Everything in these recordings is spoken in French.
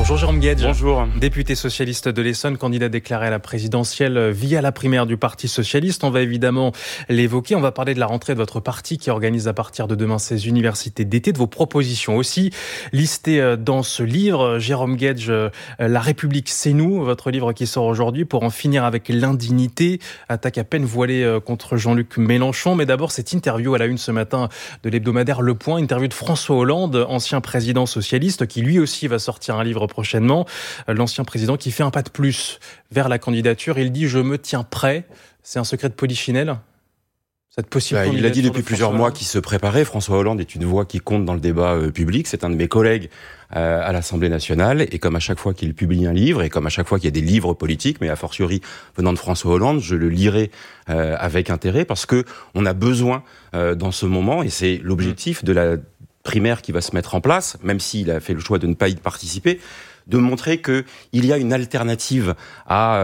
Bonjour Jérôme Guedj. Bonjour. Député socialiste de l'Essonne, candidat déclaré à la présidentielle via la primaire du Parti socialiste. On va évidemment l'évoquer. On va parler de la rentrée de votre parti qui organise à partir de demain ses universités d'été, de vos propositions aussi listées dans ce livre. Jérôme Guedj, La République, c'est nous, votre livre qui sort aujourd'hui pour en finir avec l'indignité. Attaque à peine voilée contre Jean-Luc Mélenchon. Mais d'abord, cette interview à la une ce matin de l'hebdomadaire Le Point, interview de François Hollande, ancien président socialiste, qui lui aussi va sortir un livre prochainement. L'ancien président qui fait un pas de plus vers la candidature. Il dit « Je me tiens prêt ». C'est un secret de polichinelle, cette possible candidature. Il l'a dit depuis plusieurs mois qu'il se préparait. François Hollande est une voix qui compte dans le débat public. C'est un de mes collègues à l'Assemblée nationale. Et comme à chaque fois qu'il publie un livre, et comme à chaque fois qu'il y a des livres politiques, mais a fortiori venant de François Hollande, je le lirai avec intérêt parce que on a besoin dans ce moment, et c'est l'objectif de la primaire qui va se mettre en place, même s'il a fait le choix de ne pas y participer, de montrer que il y a une alternative à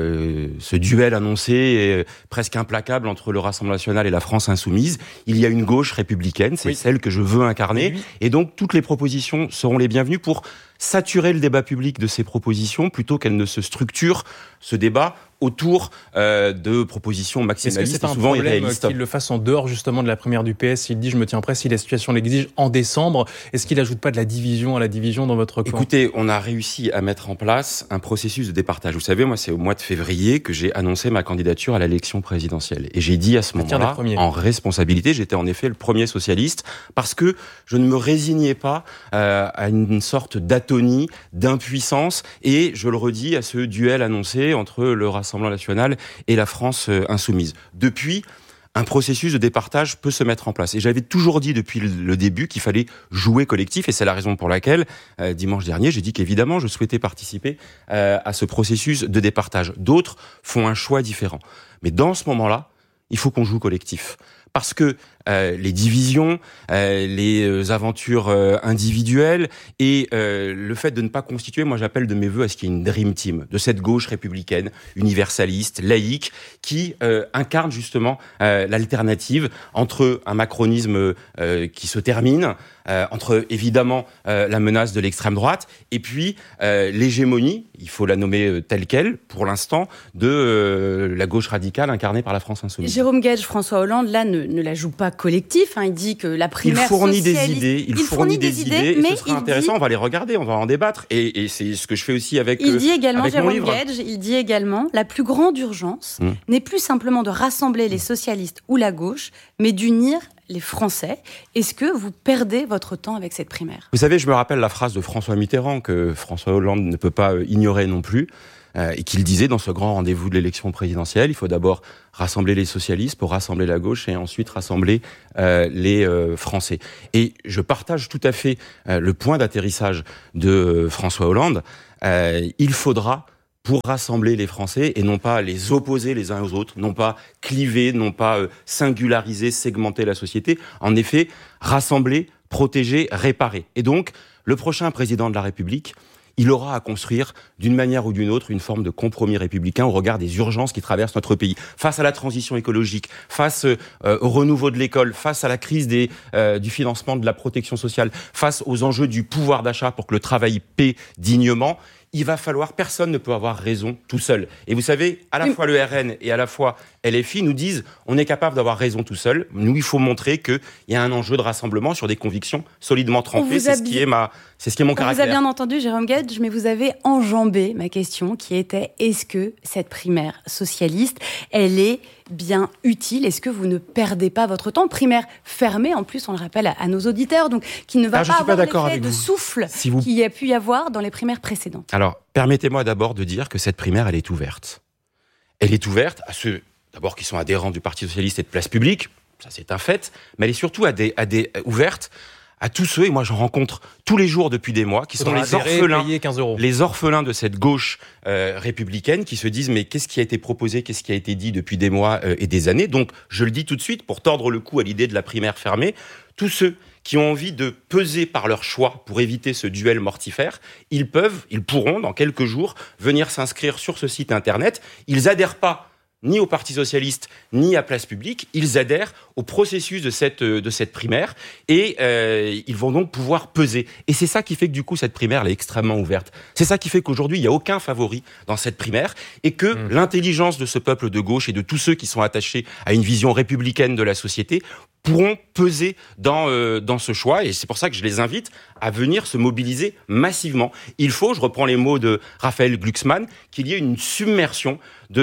ce duel annoncé presque implacable entre le Rassemblement national et la France insoumise. Il y a une gauche républicaine, c'est celle que je veux incarner, et donc toutes les propositions seront les bienvenues pour saturer le débat public de ces propositions plutôt qu'elles ne se structurent ce débat autour de propositions maximalistes et souvent irréalistes. Est-ce que c'est un problème qu'il le fasse en dehors justement de la primaire du PS? Il dit « je me tiens prêt si la situation l'exige en décembre ». Est-ce qu'il n'ajoute pas de la division à la division dans votre camp? Écoutez, on a réussi à mettre en place un processus de départage. Vous savez, moi, c'est au mois de février que j'ai annoncé ma candidature à l'élection présidentielle. Et j'ai dit à ce moment-là, en responsabilité, j'étais en effet le premier socialiste, parce que je ne me résignais pas à une sorte d'atonie, d'impuissance, et je le redis, à ce duel annoncé entre le Rassemblement national et la France insoumise. Depuis, un processus de départage peut se mettre en place. Et j'avais toujours dit depuis le début qu'il fallait jouer collectif, et c'est la raison pour laquelle, dimanche dernier, j'ai dit qu'évidemment, je souhaitais participer à ce processus de départage. D'autres font un choix différent. Mais dans ce moment-là, il faut qu'on joue collectif. Parce que les divisions, les aventures individuelles et le fait de ne pas constituer, moi j'appelle de mes vœux à ce qu'il y ait une dream team de cette gauche républicaine, universaliste, laïque, qui incarne justement l'alternative entre un macronisme qui se termine, entre évidemment la menace de l'extrême droite et puis l'hégémonie, il faut la nommer telle qu'elle pour l'instant, de la gauche radicale incarnée par la France insoumise. Jérôme Guedj, François Hollande, là, ne la joue pas collectif. Il dit que la primaire socialiste... Il fournit des idées, et ce sera intéressant, on va les regarder, on va en débattre. Et c'est ce que je fais aussi avec mon livre. Il dit également, Jérôme Guedj, il dit également, la plus grande urgence n'est plus simplement de rassembler les socialistes ou la gauche, mais d'unir les Français. Est-ce que vous perdez votre temps avec cette primaire? Vous savez, je me rappelle la phrase de François Mitterrand, que François Hollande ne peut pas ignorer non plus, et qu'il disait dans ce grand rendez-vous de l'élection présidentielle, il faut d'abord rassembler les socialistes pour rassembler la gauche et ensuite rassembler les Français. Et je partage tout à fait le point d'atterrissage de François Hollande. Il faudra, pour rassembler les Français et non pas les opposer les uns aux autres, non pas cliver, non pas singulariser, segmenter la société, en effet, rassembler, protéger, réparer. Et donc, le prochain président de la République, il aura à construire, d'une manière ou d'une autre, une forme de compromis républicain au regard des urgences qui traversent notre pays. Face à la transition écologique, face au renouveau de l'école, face à la crise du financement de la protection sociale, face aux enjeux du pouvoir d'achat pour que le travail paie dignement, il va falloir, personne ne peut avoir raison tout seul. Et vous savez, à la fois le RN et à la fois LFI nous disent on est capable d'avoir raison tout seul. Nous, il faut montrer qu'il y a un enjeu de rassemblement sur des convictions solidement trempées. C'est ce qui est mon caractère. Vous avez bien entendu, Jérôme Guedj, mais vous avez enjambé ma question qui était est-ce que cette primaire socialiste, elle est bien utile? Est-ce que vous ne perdez pas votre temps? Primaire fermée, en plus, on le rappelle à nos auditeurs, donc qui ne va pas avoir l'effet de souffle qu'il y a pu y avoir dans les primaires précédentes. Alors, permettez-moi d'abord de dire que cette primaire, elle est ouverte. Elle est ouverte à ceux, d'abord, qui sont adhérents du Parti socialiste et de Place Publique, ça c'est un fait, mais elle est surtout ouverte à tous ceux, et moi j'en rencontre tous les jours depuis des mois, qui sont les orphelins de cette gauche républicaine, qui se disent mais qu'est-ce qui a été proposé, qu'est-ce qui a été dit depuis des mois et des années. Donc je le dis tout de suite pour tordre le cou à l'idée de la primaire fermée, tous ceux qui ont envie de peser par leur choix pour éviter ce duel mortifère, ils pourront dans quelques jours venir s'inscrire sur ce site internet. Ils adhèrent pas ni au Parti socialiste, ni à Place Publique. Ils adhèrent au processus de cette primaire et ils vont donc pouvoir peser. Et c'est ça qui fait que du coup, cette primaire elle est extrêmement ouverte. C'est ça qui fait qu'aujourd'hui, il n'y a aucun favori dans cette primaire et que l'intelligence de ce peuple de gauche et de tous ceux qui sont attachés à une vision républicaine de la société pourront peser dans ce choix. Et c'est pour ça que je les invite à venir se mobiliser massivement. Il faut, je reprends les mots de Raphaël Glucksmann, qu'il y ait une submersion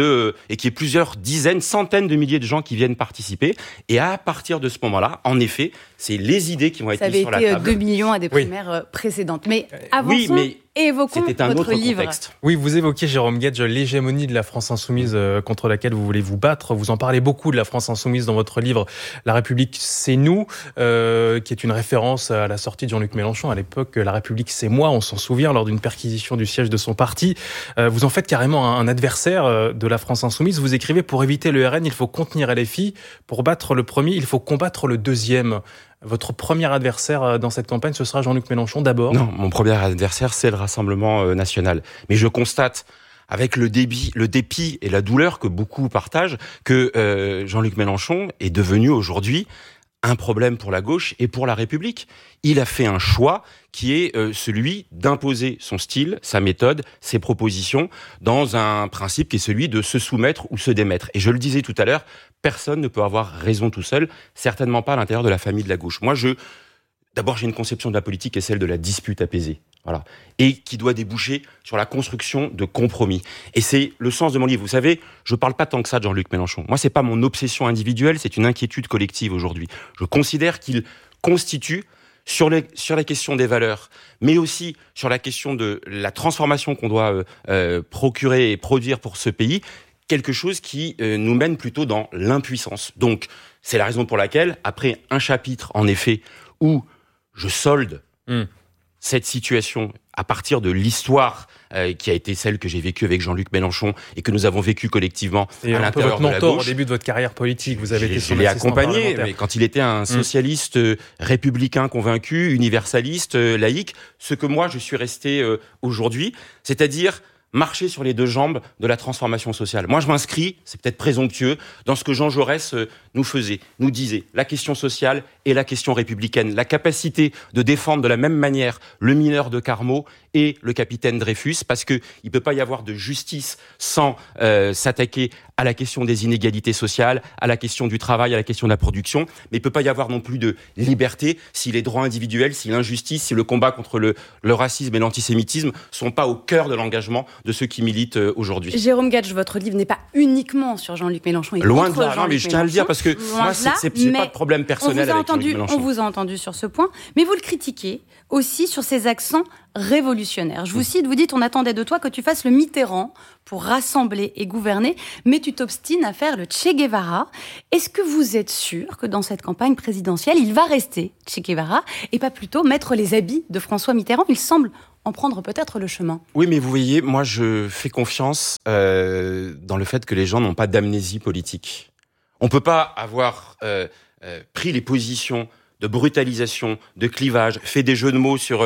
et qu'il y ait plusieurs dizaines, centaines de milliers de gens qui viennent participer. Et à partir de ce moment-là, en effet, c'est les idées qui vont être mises sur la table. Ça avait été 2 millions à des primaires précédentes. Mais avançons et évoquons votre livre. Contexte. Oui, vous évoquiez, Jérôme Guedj, l'hégémonie de la France insoumise contre laquelle vous voulez vous battre. Vous en parlez beaucoup de la France insoumise dans votre livre « La République, c'est nous », qui est une référence à la sortie de Jean-Luc Mélenchon. À l'époque, « La République, c'est moi », on s'en souvient, lors d'une perquisition du siège de son parti. Vous en faites carrément un adversaire de la France insoumise. Vous écrivez « Pour éviter le RN, il faut contenir LFI. Pour battre le premier, il faut combattre le deuxième ». Votre premier adversaire dans cette campagne, ce sera Jean-Luc Mélenchon d'abord ? Non, mon premier adversaire, c'est le Rassemblement national. Mais je constate, avec le dépit et la douleur que beaucoup partagent, que Jean-Luc Mélenchon est devenu aujourd'hui un problème pour la gauche et pour la République. Il a fait un choix qui est celui d'imposer son style, sa méthode, ses propositions, dans un principe qui est celui de se soumettre ou se démettre. Et je le disais tout à l'heure, personne ne peut avoir raison tout seul, certainement pas à l'intérieur de la famille de la gauche. Moi, d'abord, j'ai une conception de la politique qui est celle de la dispute apaisée. Voilà. Et qui doit déboucher sur la construction de compromis. Et c'est le sens de mon livre. Vous savez, je parle pas tant que ça de Jean-Luc Mélenchon. Moi, c'est pas mon obsession individuelle, c'est une inquiétude collective aujourd'hui. Je considère qu'il constitue, sur la question des valeurs, mais aussi sur la question de la transformation qu'on doit procurer et produire pour ce pays, quelque chose qui nous mène plutôt dans l'impuissance. Donc, c'est la raison pour laquelle, après un chapitre, en effet, où je solde cette situation à partir de l'histoire qui a été celle que j'ai vécue avec Jean-Luc Mélenchon et que nous avons vécue collectivement à l'intérieur de la gauche. Au début de votre carrière politique, vous avez été je l'ai accompagné, mais quand il était un socialiste républicain convaincu, universaliste, laïque, ce que moi je suis resté aujourd'hui, c'est-à-dire marcher sur les deux jambes de la transformation sociale. Moi, je m'inscris, c'est peut-être présomptueux, dans ce que Jean Jaurès nous disait, la question sociale et la question républicaine, la capacité de défendre de la même manière le mineur de Carmaux et le capitaine Dreyfus, parce que il peut pas y avoir de justice sans s'attaquer à la question des inégalités sociales, à la question du travail, à la question de la production, mais il peut pas y avoir non plus de liberté si les droits individuels, si l'injustice, si le combat contre le racisme et l'antisémitisme sont pas au cœur de l'engagement de ceux qui militent aujourd'hui. Jérôme Guedj, votre livre n'est pas uniquement sur Jean-Luc Mélenchon. Loin de là, mais je tiens à le dire parce que moi, c'est pas de problème personnel avec Jean-Luc Mélenchon. On vous a entendu sur ce point, mais vous le critiquez aussi sur ses accents révolutionnaires. Je vous cite, vous dites, on attendait de toi que tu fasses le Mitterrand pour rassembler et gouverner, mais tu t'obstines à faire le Che Guevara. Est-ce que vous êtes sûr que dans cette campagne présidentielle, il va rester Che Guevara et pas plutôt mettre les habits de François Mitterrand ? Il semble en prendre peut-être le chemin. Oui, mais vous voyez, moi je fais confiance dans le fait que les gens n'ont pas d'amnésie politique. On peut pas avoir pris les positions de brutalisation, de clivage, fait des jeux de mots sur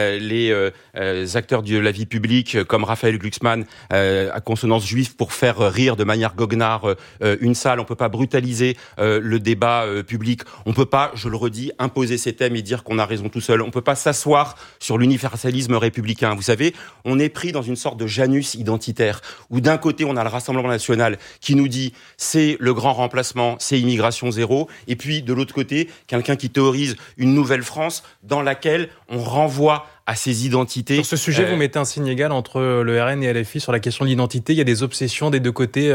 les acteurs de la vie publique comme Raphaël Glucksmann à consonance juive pour faire rire de manière goguenard une salle. On peut pas brutaliser le débat public. On peut pas, je le redis, imposer ses thèmes et dire qu'on a raison tout seul. On peut pas s'asseoir sur l'universalisme républicain. Vous savez, on est pris dans une sorte de Janus identitaire où d'un côté on a le Rassemblement national qui nous dit c'est le grand remplacement, c'est immigration zéro, et puis de l'autre côté quelqu'un qui théorise une nouvelle France dans laquelle on renvoie à ses identités. Sur ce sujet, vous mettez un signe égal entre le RN et LFI sur la question de l'identité. Il y a des obsessions des deux côtés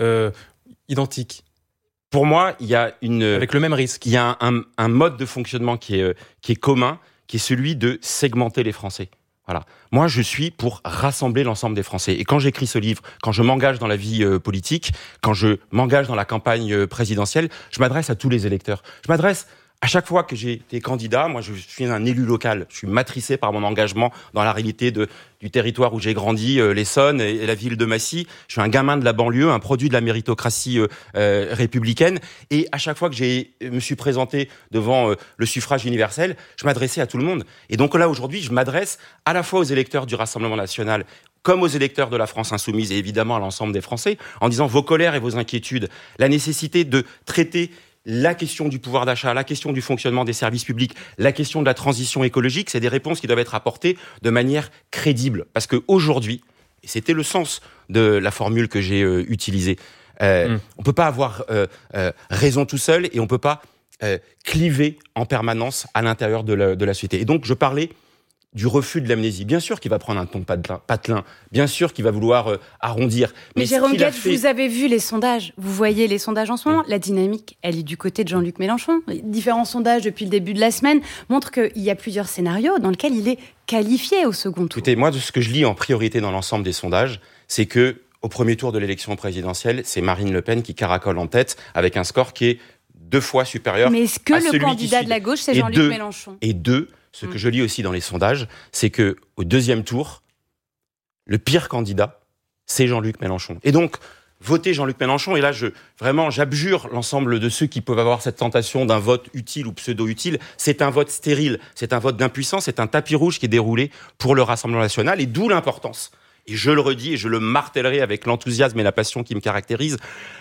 identiques. Pour moi, il y a avec le même risque. Il y a un mode de fonctionnement qui est commun, qui est celui de segmenter les Français. Voilà. Moi, je suis pour rassembler l'ensemble des Français. Et quand j'écris ce livre, quand je m'engage dans la vie politique, quand je m'engage dans la campagne présidentielle, je m'adresse à tous les électeurs. Je m'adresse à chaque fois que j'ai été candidat, moi je suis un élu local, je suis matricé par mon engagement dans la réalité du territoire où j'ai grandi, l'Essonne et la ville de Massy. Je suis un gamin de la banlieue, un produit de la méritocratie républicaine. Et à chaque fois que me suis présenté devant le suffrage universel, je m'adressais à tout le monde. Et donc là aujourd'hui, je m'adresse à la fois aux électeurs du Rassemblement national, comme aux électeurs de la France insoumise et évidemment à l'ensemble des Français, en disant vos colères et vos inquiétudes, la nécessité de traiter la question du pouvoir d'achat, la question du fonctionnement des services publics, la question de la transition écologique, c'est des réponses qui doivent être apportées de manière crédible. Parce qu'aujourd'hui, et c'était le sens de la formule que j'ai utilisée, on peut pas avoir raison tout seul et on peut pas cliver en permanence à l'intérieur de la société. Et donc, je parlais du refus de l'amnésie. Bien sûr qu'il va prendre un ton patelin, bien sûr qu'il va vouloir arrondir. Mais Jérôme Guedj, vous avez vu les sondages, vous voyez les sondages en ce moment, la dynamique, elle est du côté de Jean-Luc Mélenchon. Différents sondages depuis le début de la semaine montrent qu'il y a plusieurs scénarios dans lesquels il est qualifié au second tour. Écoutez, moi, de ce que je lis en priorité dans l'ensemble des sondages, c'est que au premier tour de l'élection présidentielle, c'est Marine Le Pen qui caracole en tête avec un score qui est 2 fois supérieur à celui qui suit. Mais est-ce que le candidat de la gauche, c'est Jean-Luc Mélenchon ? Et ce que je lis aussi dans les sondages, c'est que au deuxième tour, le pire candidat, c'est Jean-Luc Mélenchon. Et donc, voter Jean-Luc Mélenchon, et là, j'abjure l'ensemble de ceux qui peuvent avoir cette tentation d'un vote utile ou pseudo-utile, c'est un vote stérile, c'est un vote d'impuissance, c'est un tapis rouge qui est déroulé pour le Rassemblement national, et d'où l'importance, et je le redis, et je le martellerai avec l'enthousiasme et la passion qui me caractérisent,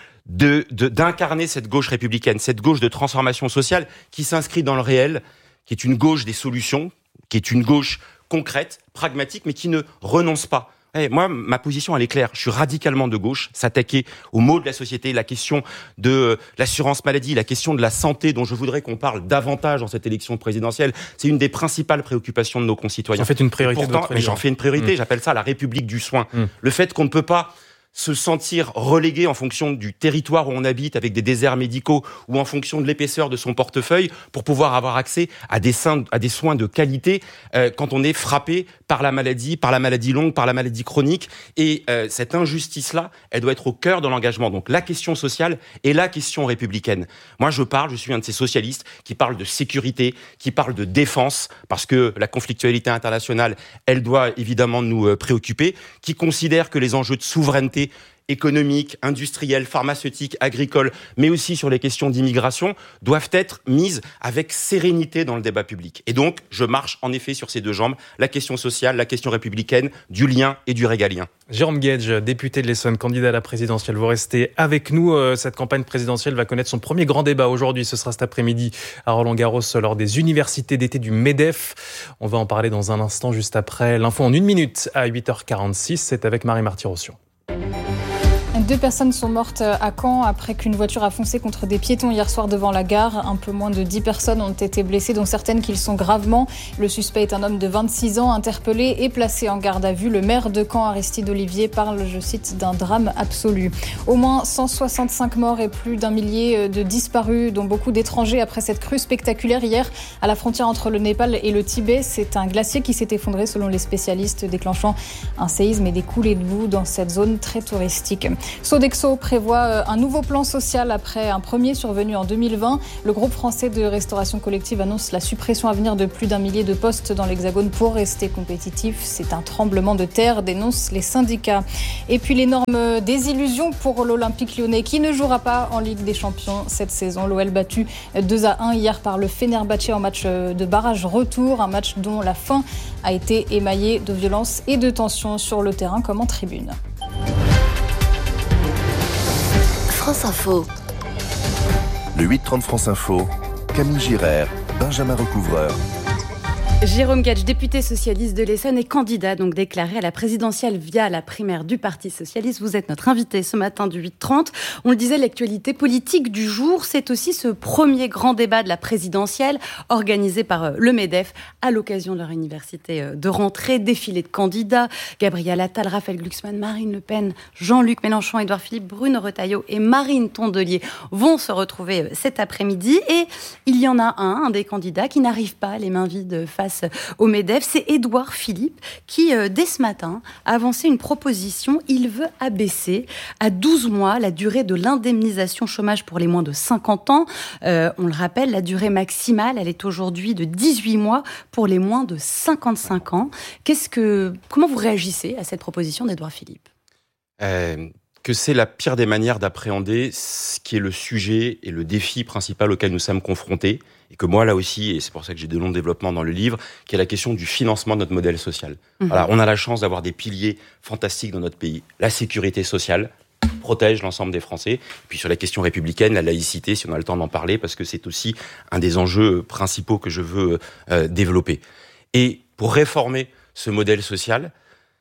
d'incarner cette gauche républicaine, cette gauche de transformation sociale qui s'inscrit dans le réel, qui est une gauche des solutions, qui est une gauche concrète, pragmatique, mais qui ne renonce pas. Moi, ma position, elle est claire. Je suis radicalement de gauche. S'attaquer aux maux de la société, la question de l'assurance maladie, la question de la santé, dont je voudrais qu'on parle davantage dans cette élection présidentielle, c'est une des principales préoccupations de nos concitoyens. J'en fais une priorité. J'en fais une priorité. J'appelle ça la République du soin. Le fait qu'on ne peut pas se sentir relégué en fonction du territoire où on habite avec des déserts médicaux ou en fonction de l'épaisseur de son portefeuille pour pouvoir avoir accès à des soins de qualité quand on est frappé par la maladie longue, par la maladie chronique. Et cette injustice-là, elle doit être au cœur de l'engagement. Donc la question sociale et la question républicaine. Moi, je suis un de ces socialistes qui parlent de sécurité, qui parlent de défense, parce que la conflictualité internationale, elle doit évidemment nous préoccuper, qui considère que les enjeux de souveraineté économiques, industrielles, pharmaceutiques, agricoles, mais aussi sur les questions d'immigration, doivent être mises avec sérénité dans le débat public. Et donc, je marche en effet sur ces 2 jambes, la question sociale, la question républicaine, du lien et du régalien. Jérôme Guedj, député de l'Essonne, candidat à la présidentielle, vous restez avec nous. Cette campagne présidentielle va connaître son premier grand débat aujourd'hui. Ce sera cet après-midi à Roland-Garros lors des universités d'été du MEDEF. On va en parler dans un instant, juste après l'info en 1 minute à 8h46. C'est avec Marie Marty-Rossian. 2 personnes sont mortes à Caen après qu'une voiture a foncé contre des piétons hier soir devant la gare. Un peu moins de 10 personnes ont été blessées, dont certaines qui le sont gravement. Le suspect est un homme de 26 ans, interpellé et placé en garde à vue. Le maire de Caen, Aristide Olivier, parle, je cite, d'un drame absolu. Au moins 165 morts et plus d'1 millier de disparus, dont beaucoup d'étrangers après cette crue spectaculaire hier à la frontière entre le Népal et le Tibet. C'est un glacier qui s'est effondré selon les spécialistes, déclenchant un séisme et des coulées de boue dans cette zone très touristique. Sodexo prévoit un nouveau plan social après un premier survenu en 2020. Le groupe français de restauration collective annonce la suppression à venir de plus d'1 millier de postes dans l'Hexagone pour rester compétitif. C'est un tremblement de terre, dénoncent les syndicats. Et puis l'énorme désillusion pour l'Olympique lyonnais qui ne jouera pas en Ligue des Champions cette saison. L'OL battu 2-1 hier par le Fenerbahçe en match de barrage retour. Un match dont la fin a été émaillée de violence et de tension sur le terrain comme en tribune. France Info. Le 8-30 France Info, Camille Girard, Benjamin Recouvreur. Jérôme Guedj, député socialiste de l'Essonne et candidat donc déclaré à la présidentielle via la primaire du Parti socialiste. Vous êtes notre invité ce matin du 8-30. On le disait, l'actualité politique du jour, c'est aussi ce premier grand débat de la présidentielle organisé par le MEDEF à l'occasion de leur université de rentrée. Défilé de candidats, Gabriel Attal, Raphaël Glucksmann, Marine Le Pen, Jean-Luc Mélenchon, Édouard Philippe, Bruno Retailleau et Marine Tondelier vont se retrouver cet après-midi. Et il y en a un des candidats qui n'arrive pas les mains vides face au MEDEF, c'est Édouard Philippe qui, dès ce matin, a avancé une proposition. Il veut abaisser à 12 mois la durée de l'indemnisation chômage pour les moins de 50 ans. On le rappelle, la durée maximale, elle est aujourd'hui de 18 mois pour les moins de 55 ans. Comment vous réagissez à cette proposition d'Édouard Philippe ? que c'est la pire des manières d'appréhender ce qui est le sujet et le défi principal auquel nous sommes confrontés, et que moi, là aussi, et c'est pour ça que j'ai de longs développements dans le livre, qui est la question du financement de notre modèle social. Voilà, on a la chance d'avoir des piliers fantastiques dans notre pays. La sécurité sociale protège l'ensemble des Français. Puis sur la question républicaine, la laïcité, si on a le temps d'en parler, parce que c'est aussi un des enjeux principaux que je veux développer. Et pour réformer ce modèle social,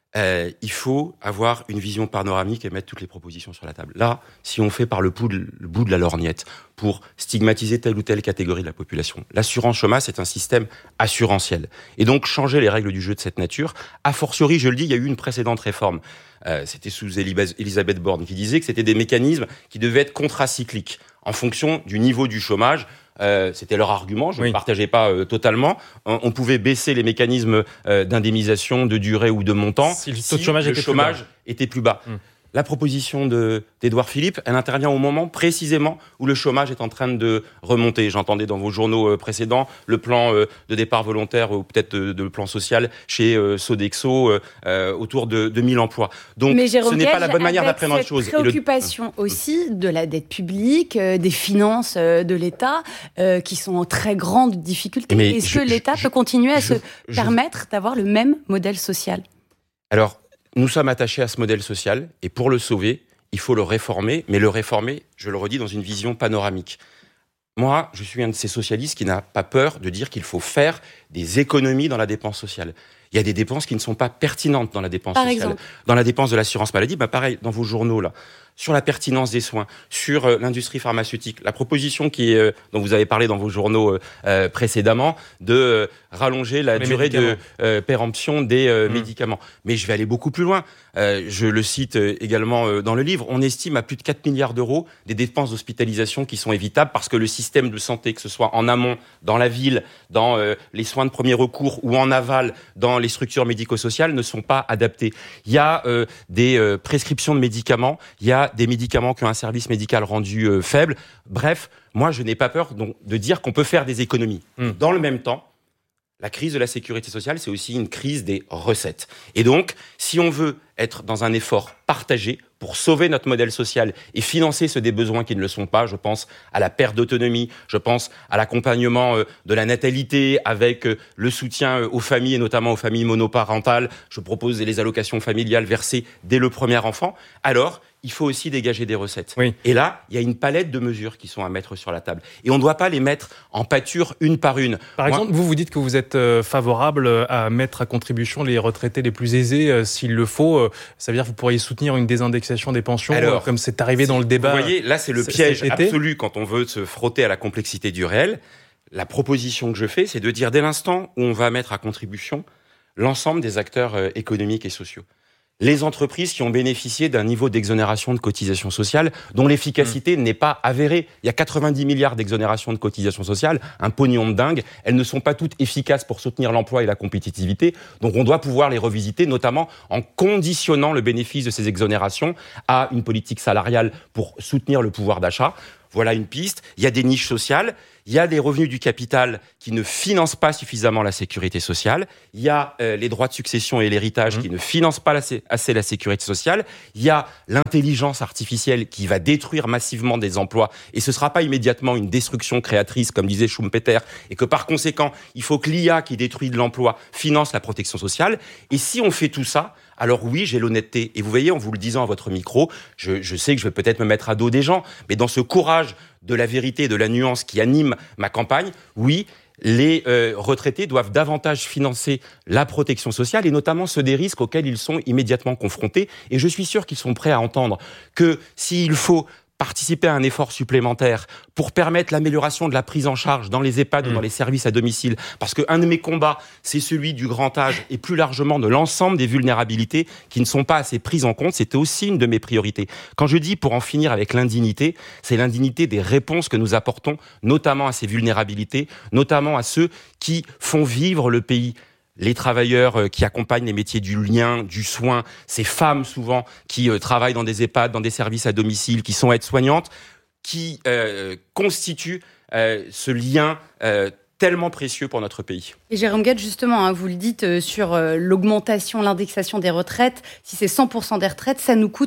il faut avoir une vision panoramique et mettre toutes les propositions sur la table. Là, si on fait par le bout de la lorgnette pour stigmatiser telle ou telle catégorie de la population, l'assurance chômage, c'est un système assurantiel. Et donc, changer les règles du jeu de cette nature, a fortiori, je le dis, il y a eu une précédente réforme. C'était sous Elisabeth Borne qui disait que c'était des mécanismes qui devaient être contracycliques en fonction du niveau du chômage. C'était leur argument, je ne le partageais pas totalement. On pouvait baisser les mécanismes d'indemnisation, de durée ou de montant si le taux de chômage était plus bas. La proposition d'Édouard Philippe, elle intervient au moment précisément où le chômage est en train de remonter. J'entendais dans vos journaux précédents le plan de départ volontaire ou peut-être de plan social chez Sodexo autour de 1000 emplois. Donc ce n'est pas la bonne manière d'apprendre les choses. Préoccupation aussi de la dette publique, des finances de l'État qui sont en très grande difficulté. Est-ce que l'État peut continuer à se permettre d'avoir le même modèle social ? Alors, nous sommes attachés à ce modèle social et pour le sauver, il faut le réformer, mais le réformer, je le redis, dans une vision panoramique. Moi, je suis un de ces socialistes qui n'a pas peur de dire qu'il faut faire des économies dans la dépense sociale. Il y a des dépenses qui ne sont pas pertinentes dans la dépense sociale. Exemple. Dans la dépense de l'assurance maladie, pareil, dans vos journaux, là, sur la pertinence des soins, sur l'industrie pharmaceutique, la proposition dont vous avez parlé dans vos journaux précédemment, de rallonger la durée de péremption des médicaments. Mais je vais aller beaucoup plus loin. Je le cite également dans le livre. On estime à plus de 4 milliards d'euros des dépenses d'hospitalisation qui sont évitables parce que le système de santé, que ce soit en amont, dans la ville, dans les soins de premier recours ou en aval, dans les structures médico-sociales, ne sont pas adaptés. Il y a des prescriptions de médicaments, il y a des médicaments qui ont un service médical rendu faible. Bref, moi, je n'ai pas peur donc, de dire qu'on peut faire des économies. Dans le même temps, la crise de la sécurité sociale, c'est aussi une crise des recettes. Et donc, si on veut être dans un effort partagé pour sauver notre modèle social et financer ceux des besoins qui ne le sont pas, je pense à la perte d'autonomie, je pense à l'accompagnement de la natalité avec le soutien aux familles et notamment aux familles monoparentales, je propose les allocations familiales versées dès le premier enfant, alors il faut aussi dégager des recettes. Oui. Et là, il y a une palette de mesures qui sont à mettre sur la table. Et on ne doit pas les mettre en pâture une par une. Par exemple, vous dites que vous êtes favorable à mettre à contribution les retraités les plus aisés s'il le faut. Ça veut dire que vous pourriez soutenir une désindexation des pensions, comme c'est arrivé dans le débat. Vous voyez, là, c'est le piège absolu quand on veut se frotter à la complexité du réel. La proposition que je fais, c'est de dire dès l'instant où on va mettre à contribution l'ensemble des acteurs économiques et sociaux. Les entreprises qui ont bénéficié d'un niveau d'exonération de cotisations sociales dont l'efficacité n'est pas avérée. Il y a 90 milliards d'exonérations de cotisations sociales, un pognon de dingue. Elles ne sont pas toutes efficaces pour soutenir l'emploi et la compétitivité. Donc on doit pouvoir les revisiter, notamment en conditionnant le bénéfice de ces exonérations à une politique salariale pour soutenir le pouvoir d'achat. Voilà une piste. Il y a des niches sociales. Il y a des revenus du capital qui ne financent pas suffisamment la sécurité sociale. Il y a les droits de succession et l'héritage qui ne financent pas assez la sécurité sociale. Il y a l'intelligence artificielle qui va détruire massivement des emplois. Et ce ne sera pas immédiatement une destruction créatrice, comme disait Schumpeter. Et que par conséquent, il faut que l'IA qui détruit de l'emploi finance la protection sociale. Et si on fait tout ça, alors oui, j'ai l'honnêteté. Et vous voyez, en vous le disant à votre micro, je sais que je vais peut-être me mettre à dos des gens, mais dans ce courage de la vérité et de la nuance qui anime ma campagne, oui, les retraités doivent davantage financer la protection sociale et notamment ceux des risques auxquels ils sont immédiatement confrontés. Et je suis sûr qu'ils sont prêts à entendre que s'il faut participer à un effort supplémentaire pour permettre l'amélioration de la prise en charge dans les EHPAD ou dans les services à domicile. Parce qu'un de mes combats, c'est celui du grand âge et plus largement de l'ensemble des vulnérabilités qui ne sont pas assez prises en compte. C'était aussi une de mes priorités. Quand je dis pour en finir avec l'indignité, c'est l'indignité des réponses que nous apportons, notamment à ces vulnérabilités, notamment à ceux qui font vivre le pays. Les travailleurs qui accompagnent les métiers du lien, du soin, ces femmes souvent qui travaillent dans des EHPAD, dans des services à domicile, qui sont aides-soignantes, qui constituent ce lien tellement précieux pour notre pays. Et Jérôme Guedj, justement, vous le dites sur l'augmentation, l'indexation des retraites, si c'est 100% des retraites, ça nous coûte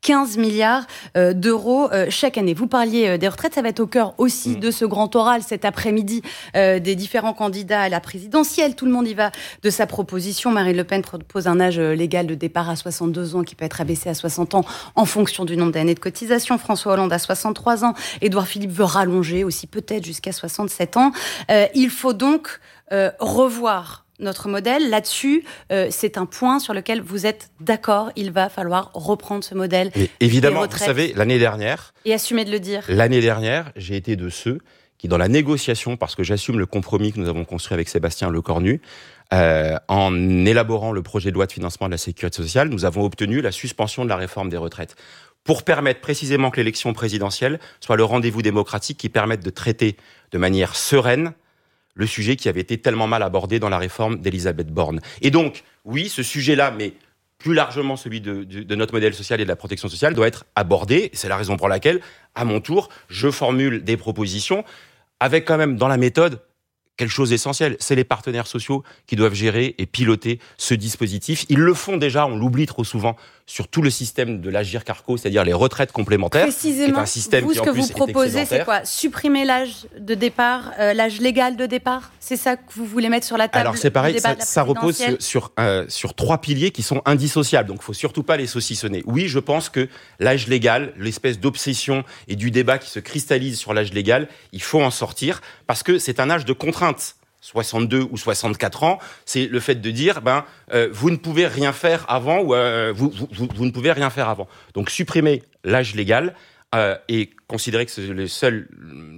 15 milliards d'euros chaque année. Vous parliez des retraites, ça va être au cœur aussi de ce grand oral cet après-midi des différents candidats à la présidentielle. Tout le monde y va de sa proposition. Marine Le Pen propose un âge légal de départ à 62 ans qui peut être abaissé à 60 ans en fonction du nombre d'années de cotisation. François Hollande à 63 ans. Édouard Philippe veut rallonger aussi peut-être jusqu'à 67 ans. Il faut donc revoir notre modèle. Là-dessus, c'est un point sur lequel vous êtes d'accord. Il va falloir reprendre ce modèle. Et évidemment, vous savez, l'année dernière... Et assumer de le dire. L'année dernière, j'ai été de ceux qui, dans la négociation, parce que j'assume le compromis que nous avons construit avec Sébastien Lecornu, en élaborant le projet de loi de financement de la sécurité sociale, nous avons obtenu la suspension de la réforme des retraites pour permettre précisément que l'élection présidentielle soit le rendez-vous démocratique qui permette de traiter de manière sereine le sujet qui avait été tellement mal abordé dans la réforme d'Elisabeth Borne. Et donc, oui, ce sujet-là, mais plus largement celui de notre modèle social et de la protection sociale, doit être abordé. C'est la raison pour laquelle, à mon tour, je formule des propositions avec quand même dans la méthode quelque chose d'essentiel, c'est les partenaires sociaux qui doivent gérer et piloter ce dispositif. Ils le font déjà, on l'oublie trop souvent, sur tout le système de l'Agirc-Arrco, c'est-à-dire les retraites complémentaires. Précisément, un système vous, qui, ce que vous proposez, c'est quoi ? Supprimer l'âge de départ, l'âge légal de départ ? C'est ça que vous voulez mettre sur la table ? Alors c'est pareil, ça repose sur 3 piliers qui sont indissociables, donc il ne faut surtout pas les saucissonner. Oui, je pense que l'âge légal, l'espèce d'obsession et du débat qui se cristallise sur l'âge légal, il faut en sortir, parce que c'est un âge de contrainte. 62 ou 64 ans, c'est le fait de dire vous ne pouvez rien faire avant ou vous ne pouvez rien faire avant. Donc supprimer l'âge légal et considérer que c'est les seules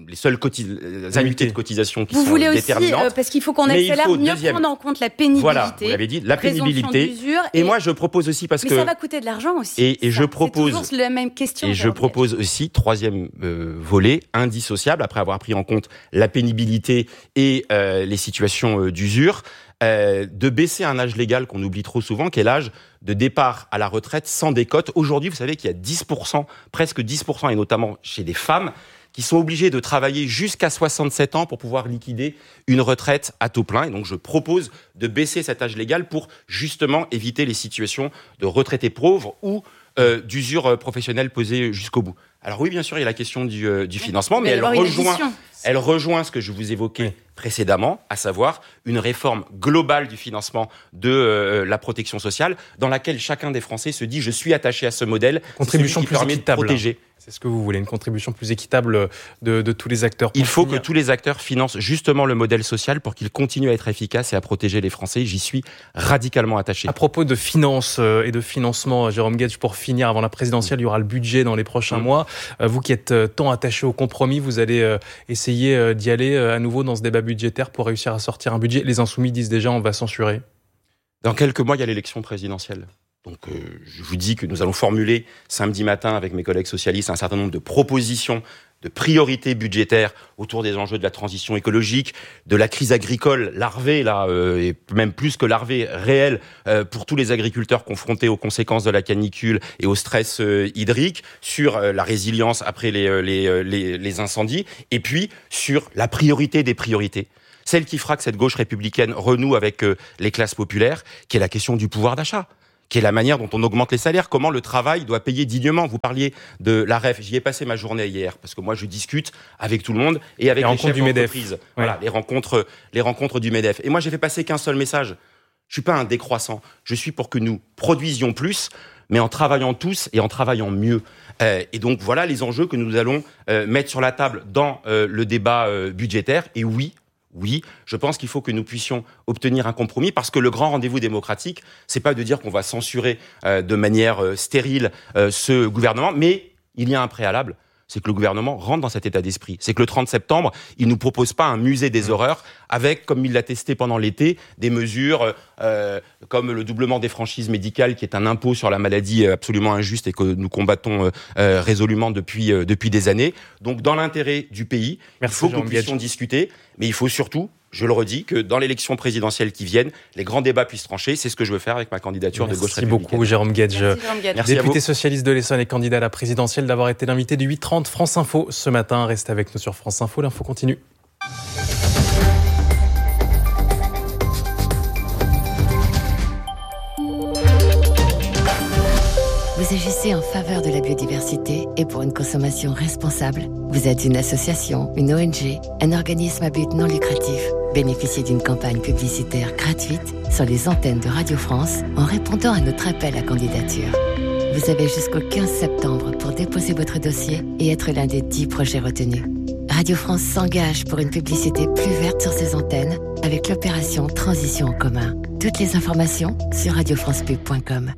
annuités de cotisation qui sont déterminantes. Vous voulez aussi, parce qu'il faut qu'on accélère, mieux prendre en compte la pénibilité. Voilà, vous l'avez dit, la pénibilité. Et moi, je propose aussi parce que... Mais ça va coûter de l'argent aussi. Et je propose... C'est toujours la même question. Et je propose aussi, troisième volet, indissociable, après avoir pris en compte la pénibilité et les situations d'usure, de baisser un âge légal qu'on oublie trop souvent, qui est l'âge de départ à la retraite sans décote. Aujourd'hui, vous savez qu'il y a 10%, presque 10%, et notamment chez des femmes, qui sont obligées de travailler jusqu'à 67 ans pour pouvoir liquider une retraite à taux plein. Et donc, je propose de baisser cet âge légal pour justement éviter les situations de retraités pauvres ou d'usure professionnelle posée jusqu'au bout. Alors oui, bien sûr, il y a la question du financement, mais elle rejoint ce que je vous évoquais précédemment, à savoir une réforme globale du financement de la protection sociale, dans laquelle chacun des Français se dit « je suis attaché à ce modèle », contribution plus équitable. Protéger. C'est ce que vous voulez, une contribution plus équitable de tous les acteurs. Il faut que tous les acteurs financent justement le modèle social pour qu'il continue à être efficace et à protéger les Français. J'y suis radicalement attaché. À propos de finances et de financement, Jérôme Guedj, pour finir, avant la présidentielle, il y aura le budget dans les prochains mois. Vous qui êtes tant attaché au compromis, vous allez essayer d'y aller à nouveau dans ce débat budgétaire pour réussir à sortir un budget. Les Insoumis disent déjà on va censurer. Dans quelques mois, il y a l'élection présidentielle. Donc, je vous dis que nous allons formuler samedi matin avec mes collègues socialistes un certain nombre de propositions, de priorités budgétaires autour des enjeux de la transition écologique, de la crise agricole larvée, et même plus que larvée, réelle, pour tous les agriculteurs confrontés aux conséquences de la canicule et au stress hydrique, sur la résilience après les incendies, et puis sur la priorité des priorités. Celle qui fera que cette gauche républicaine renoue avec les classes populaires, qui est la question du pouvoir d'achat, qui est la manière dont on augmente les salaires, comment le travail doit payer dignement. Vous parliez de l'AREF, j'y ai passé ma journée hier, parce que moi je discute avec tout le monde et avec les chefs d'entreprise. Voilà, les rencontres du MEDEF. Et moi j'ai fait passer qu'un seul message, je suis pas un décroissant, je suis pour que nous produisions plus, mais en travaillant tous et en travaillant mieux. Et donc voilà les enjeux que nous allons mettre sur la table dans le débat budgétaire. Et oui, je pense qu'il faut que nous puissions obtenir un compromis, parce que le grand rendez-vous démocratique, c'est pas de dire qu'on va censurer de manière stérile ce gouvernement, mais il y a un préalable, c'est que le gouvernement rentre dans cet état d'esprit. C'est que le 30 septembre, il nous propose pas un musée des horreurs avec, comme il l'a testé pendant l'été, des mesures comme le doublement des franchises médicales, qui est un impôt sur la maladie absolument injuste et que nous combattons résolument depuis des années. Donc, dans l'intérêt du pays, il faut que nous puissions discuter, mais il faut surtout, je le redis, que dans l'élection présidentielle qui vienne, les grands débats puissent trancher. C'est ce que je veux faire avec ma candidature de gauche républicaine. Merci beaucoup, Jérôme Guedj. Merci député socialiste de l'Essonne et candidat à la présidentielle, d'avoir été l'invité du 8h30 France Info ce matin. Restez avec nous sur France Info, l'info continue. Vous Vous agissez en faveur de la biodiversité et pour une consommation responsable. Vous êtes une association, une ONG, un organisme à but non lucratif. Bénéficiez d'une campagne publicitaire gratuite sur les antennes de Radio France en répondant à notre appel à candidature. Vous avez jusqu'au 15 septembre pour déposer votre dossier et être l'un des 10 projets retenus. Radio France s'engage pour une publicité plus verte sur ses antennes avec l'opération Transition en commun. Toutes les informations sur radiofrancepub.com.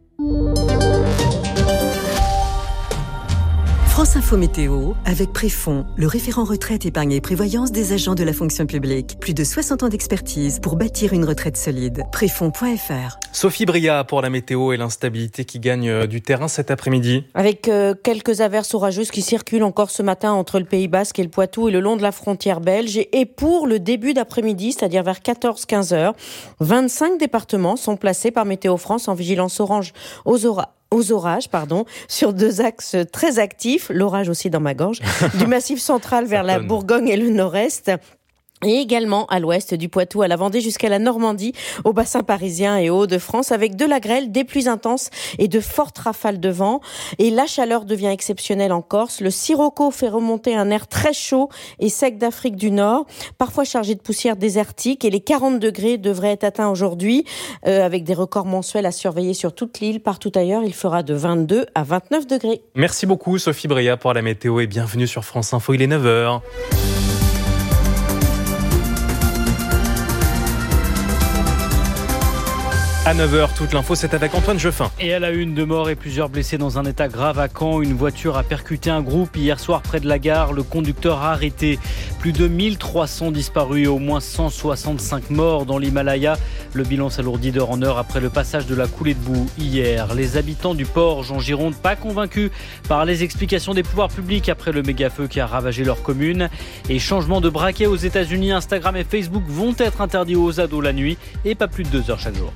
France Info Météo, avec Préfond, le référent retraite, épargne et prévoyance des agents de la fonction publique. Plus de 60 ans d'expertise pour bâtir une retraite solide. Préfond.fr. Sophie Bria pour la météo et l'instabilité qui gagne du terrain cet après-midi. Avec quelques averses orageuses qui circulent encore ce matin entre le Pays Basque et le Poitou et le long de la frontière belge. Et pour le début d'après-midi, c'est-à-dire vers 14-15 heures, 25 départements sont placés par Météo France en vigilance orange aux orages, sur 2 axes très actifs, l'orage aussi dans ma gorge, du Massif central vers la Bourgogne et le nord-est. Et également à l'ouest du Poitou, à la Vendée jusqu'à la Normandie, au bassin parisien et aux Hauts-de-France, avec de la grêle, des pluies intenses et de fortes rafales de vent. Et la chaleur devient exceptionnelle en Corse. Le sirocco fait remonter un air très chaud et sec d'Afrique du Nord, parfois chargé de poussière désertique. Et les 40 degrés devraient être atteints aujourd'hui, avec des records mensuels à surveiller sur toute l'île. Partout ailleurs, il fera de 22 à 29 degrés. Merci beaucoup Sophie Bria pour la météo et bienvenue sur France Info, il est 9h. À 9h, toute l'info, c'est avec Antoine Jeffin. Et à la une, 2 morts et plusieurs blessés dans un état grave à Caen. Une voiture a percuté un groupe hier soir près de la gare. Le conducteur a arrêté. Plus de 1300 disparus et au moins 165 morts dans l'Himalaya. Le bilan s'alourdit d'heure en heure après le passage de la coulée de boue hier. Les habitants du Porge en Gironde, pas convaincus par les explications des pouvoirs publics après le méga-feu qui a ravagé leur commune. Et changement de braquet aux États-Unis, Instagram et Facebook vont être interdits aux ados la nuit et pas plus de 2 heures chaque jour.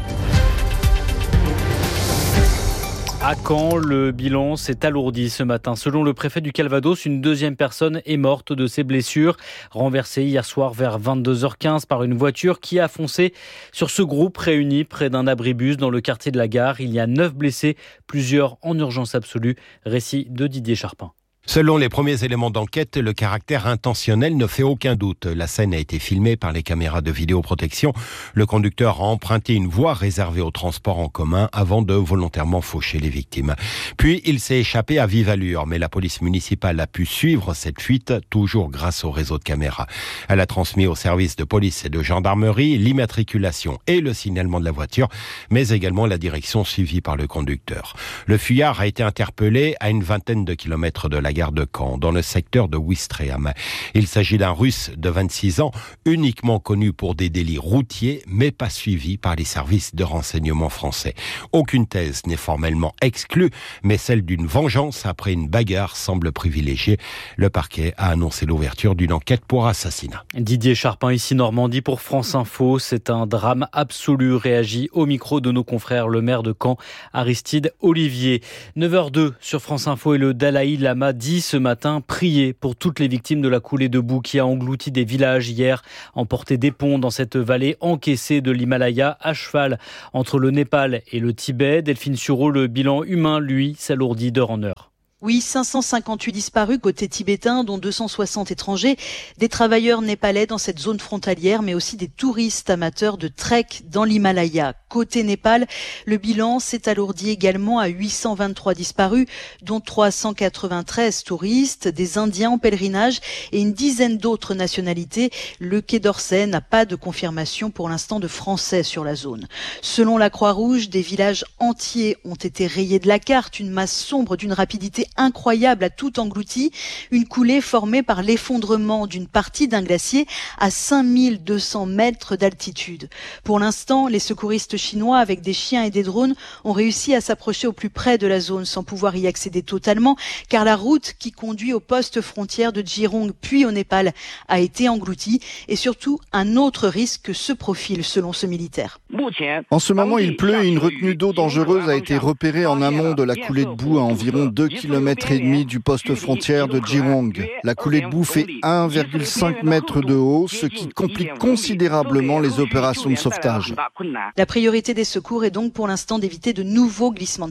À Caen, le bilan s'est alourdi ce matin. Selon le préfet du Calvados, une 2e personne est morte de ses blessures, renversée hier soir vers 22h15 par une voiture qui a foncé sur ce groupe réuni près d'un abribus dans le quartier de la gare. Il y a 9 blessés, plusieurs en urgence absolue. Récit de Didier Charpin. Selon les premiers éléments d'enquête, le caractère intentionnel ne fait aucun doute. La scène a été filmée par les caméras de vidéoprotection. Le conducteur a emprunté une voie réservée au transport en commun avant de volontairement faucher les victimes. Puis, il s'est échappé à vive allure, mais la police municipale a pu suivre cette fuite, toujours grâce au réseau de caméras. Elle a transmis aux services de police et de gendarmerie l'immatriculation et le signalement de la voiture, mais également la direction suivie par le conducteur. Le fuyard a été interpellé à une vingtaine de kilomètres de la gare de Caen, dans le secteur de Ouistreham. Il s'agit d'un Russe de 26 ans, uniquement connu pour des délits routiers, mais pas suivi par les services de renseignement français. Aucune thèse n'est formellement exclue, mais celle d'une vengeance après une bagarre semble privilégiée. Le parquet a annoncé l'ouverture d'une enquête pour assassinat. Didier Charpin, ici Normandie pour France Info. C'est un drame absolu, réagit au micro de nos confrères le maire de Caen, Aristide Olivier. 9h02 sur France Info et le Dalai Lama dit ce matin prier pour toutes les victimes de la coulée de boue qui a englouti des villages hier, emporté des ponts dans cette vallée encaissée de l'Himalaya à cheval entre le Népal et le Tibet. Delphine Sureau, le bilan humain, lui, s'alourdit d'heure en heure. Oui, 558 disparus côté tibétain, dont 260 étrangers, des travailleurs népalais dans cette zone frontalière, mais aussi des touristes amateurs de trek dans l'Himalaya. Côté Népal, le bilan s'est alourdi également à 823 disparus, dont 393 touristes, des Indiens en pèlerinage et une dizaine d'autres nationalités. Le Quai d'Orsay n'a pas de confirmation pour l'instant de Français sur la zone. Selon la Croix-Rouge, des villages entiers ont été rayés de la carte, une masse sombre d'une rapidité incroyable a tout englouti, une coulée formée par l'effondrement d'une partie d'un glacier à 5200 mètres d'altitude. Pour l'instant, les secouristes chinois, avec des chiens et des drones, ont réussi à s'approcher au plus près de la zone sans pouvoir y accéder totalement, car la route qui conduit au poste frontière de Jirong puis au Népal a été engloutie, et surtout un autre risque se profile selon ce militaire. En ce moment, il pleut et une retenue d'eau dangereuse a été repérée en amont de la coulée de boue à environ 2 km et demi du poste frontière de Jirong. La coulée de boue fait 1,5 mètre de haut, ce qui complique considérablement les opérations de sauvetage. La priorité des secours est donc pour l'instant d'éviter de nouveaux glissements de terrain.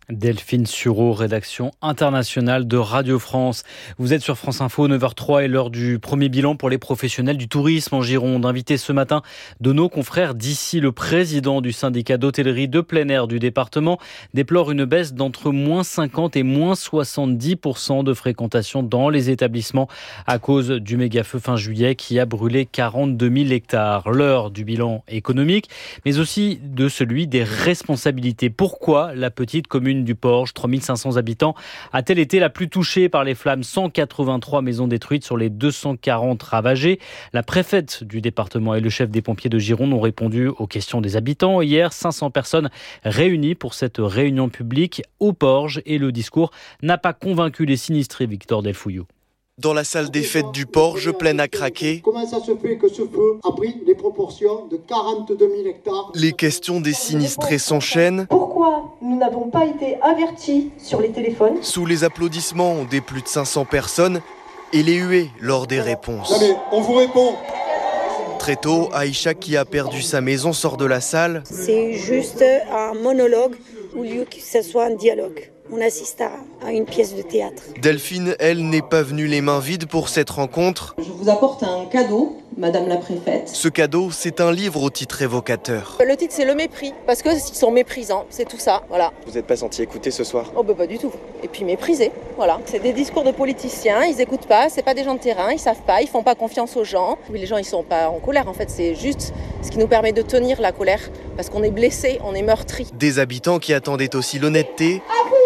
Delphine Sureau, rédaction internationale de Radio France. Vous êtes sur France Info, 9h03 et l'heure du premier bilan pour les professionnels du tourisme en Gironde. Invité ce matin de nos confrères d'ici, le président du syndicat d'hôtellerie de plein air du département déplore une baisse d'entre moins 50 et moins 70% de fréquentation dans les établissements à cause du méga-feu fin juillet qui a brûlé 42 000 hectares. L'heure du bilan économique, mais aussi de celui des responsabilités. Pourquoi la petite commune du Porge, 3500 habitants, a-t-elle été la plus touchée par les flammes? 183 maisons détruites sur les 240 ravagées. La préfète du département et le chef des pompiers de Gironde ont répondu aux questions des habitants. Hier, 500 personnes réunies pour cette réunion publique au Porge et le discours n'a pas convaincu les sinistrés. Victor Delfouillou. Dans la salle des fêtes du Porge, pleine à craquer. Comment ça se fait que ce feu a pris les proportions de 42 000 hectares? Les questions des sinistrés s'enchaînent. Pourquoi nous n'avons pas été avertis sur les téléphones? Sous les applaudissements des plus de 500 personnes et les huées lors des réponses. Non mais on vous répond. Très tôt, Aïcha, qui a perdu sa maison, sort de la salle. C'est juste un monologue au lieu que ce soit un dialogue. On assiste à une pièce de théâtre. Delphine, elle, n'est pas venue les mains vides pour cette rencontre. Je vous apporte un cadeau, Madame la préfète. Ce cadeau, c'est un livre au titre évocateur. Le titre, c'est Le mépris, parce qu'ils sont méprisants, c'est tout ça, voilà. Vous n'êtes pas senti écouté ce soir? Oh bah pas du tout. Et puis méprisés, voilà. C'est des discours de politiciens, ils écoutent pas, c'est pas des gens de terrain, ils savent pas, ils font pas confiance aux gens. Oui, les gens, ils sont pas en colère, en fait, c'est juste ce qui nous permet de tenir la colère, parce qu'on est blessés, on est meurtris. Des habitants qui attendaient aussi l'honnêteté.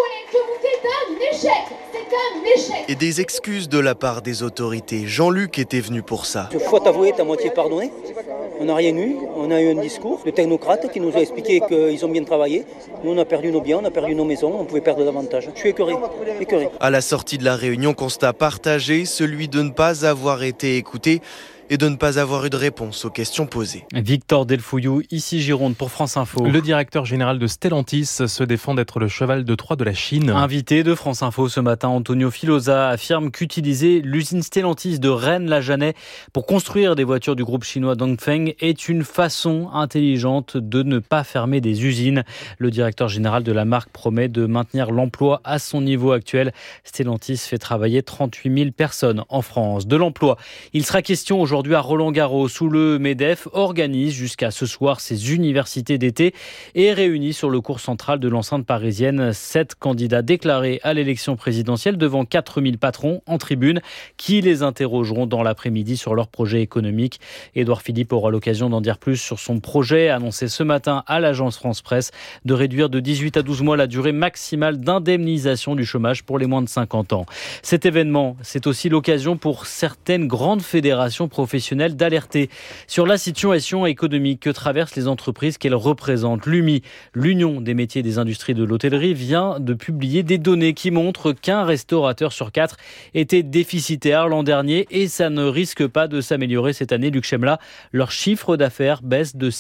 Et des excuses de la part des autorités. Jean-Luc était venu pour ça. Il faut t'avouer, t'as moitié pardonné. On n'a rien eu, on a eu un discours de technocrate qui nous a expliqué qu'ils ont bien travaillé. Nous, on a perdu nos biens, on a perdu nos maisons, on pouvait perdre davantage. Je suis écœuré. À la sortie de la réunion, constat partagé, celui de ne pas avoir été écouté et de ne pas avoir eu de réponse aux questions posées. Victor Delfouillou, ici Gironde pour France Info. Le directeur général de Stellantis se défend d'être le cheval de Troie de la Chine. Invité de France Info ce matin, Antonio Filosa affirme qu'utiliser l'usine Stellantis de Rennes-la-Janet pour construire des voitures du groupe chinois Dongfeng est une façon intelligente de ne pas fermer des usines. Le directeur général de la marque promet de maintenir l'emploi à son niveau actuel. Stellantis fait travailler 38 000 personnes en France. De l'emploi, il sera question aujourd'hui à Roland-Garros où le MEDEF organise jusqu'à ce soir ses universités d'été et réunit sur le cours central de l'enceinte parisienne 7 candidats déclarés à l'élection présidentielle devant 4000 patrons en tribune qui les interrogeront dans l'après-midi sur leur projet économique. Édouard Philippe aura l'occasion d'en dire plus sur son projet annoncé ce matin à l'agence France Presse de réduire de 18 à 12 mois la durée maximale d'indemnisation du chômage pour les moins de 50 ans. Cet événement, c'est aussi l'occasion pour certaines grandes fédérations professionnelles d'alerter sur la situation économique que traversent les entreprises qu'elles représentent. L'UMI, l'Union des métiers et des industries de l'hôtellerie, vient de publier des données qui montrent qu'un restaurateur sur 4 était déficitaire l'an dernier et ça ne risque pas de s'améliorer cette année. Luc Chemla, leur chiffre d'affaires baisse de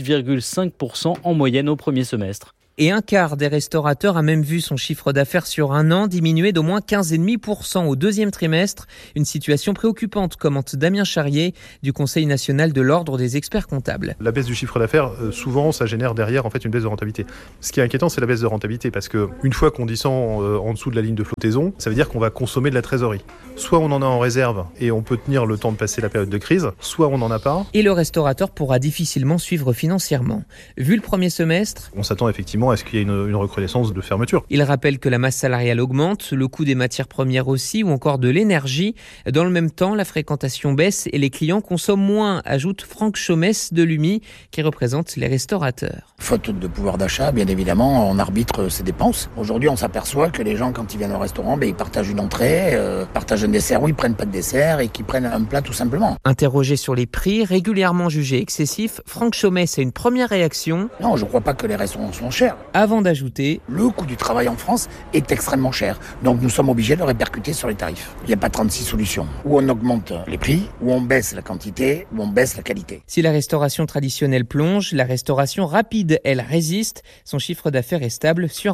6,5% en moyenne au premier semestre. Et un quart des restaurateurs a même vu son chiffre d'affaires sur un an diminuer d'au moins 15,5% au deuxième trimestre. Une situation préoccupante, commente Damien Charrier du Conseil national de l'Ordre des experts comptables. La baisse du chiffre d'affaires, souvent, ça génère derrière en fait une baisse de rentabilité. Ce qui est inquiétant, c'est la baisse de rentabilité parce que une fois qu'on descend en dessous de la ligne de flottaison, ça veut dire qu'on va consommer de la trésorerie. Soit on en a en réserve et on peut tenir le temps de passer la période de crise, soit on n'en a pas. Et le restaurateur pourra difficilement suivre financièrement. Vu le premier semestre, on s'attend effectivement à ce qu'il y ait une recrudescence de fermeture. Il rappelle que la masse salariale augmente, le coût des matières premières aussi, ou encore de l'énergie. Dans le même temps, la fréquentation baisse et les clients consomment moins, ajoute Franck Chaumès de l'UMI, qui représente les restaurateurs. Faute de pouvoir d'achat, bien évidemment, on arbitre ses dépenses. Aujourd'hui, on s'aperçoit que les gens, quand ils viennent au restaurant, ils partagent une entrée, partagent un dessert ou ils prennent pas de dessert et qu'ils prennent un plat tout simplement. Interrogé sur les prix, régulièrement jugés excessifs, Franck Chaumès a une première réaction. Non, je ne crois pas que les restaurants sont chers. Avant d'ajouter, le coût du travail en France est extrêmement cher. Donc nous sommes obligés de le répercuter sur les tarifs. Il n'y a pas 36 solutions. Ou on augmente les prix, ou on baisse la quantité, ou on baisse la qualité. Si la restauration traditionnelle plonge, la restauration rapide, elle résiste. Son chiffre d'affaires est stable sur un an.